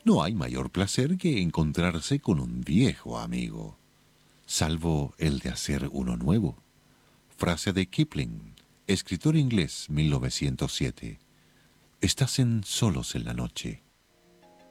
No hay mayor placer que encontrarse con un viejo amigo, salvo el de hacer uno nuevo. Frase de Kipling, escritor inglés 1907. Estás en Solos en la noche.